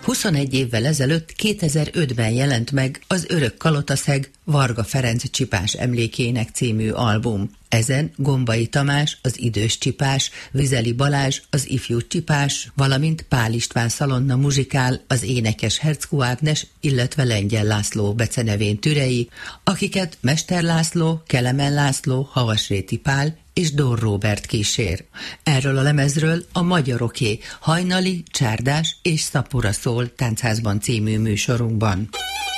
21 évvel ezelőtt, 2005-ben jelent meg az Örök Kalotaszeg Varga Ferenc csipás emlékének című album. Ezen Gombai Tamás, az idős csipás, Vizeli Balázs, az ifjú csipás, valamint Pál István Szalonna muzsikál, az énekes Herckó Ágnes, illetve Lengyel László becenevén Türei, akiket Mester László, Kelemen László, Havasréti Pál és Dór Róbert kísér. Erről a lemezről a Magyaroké Hajnali, Csárdás és Szapura szól Táncházban című műsorunkban.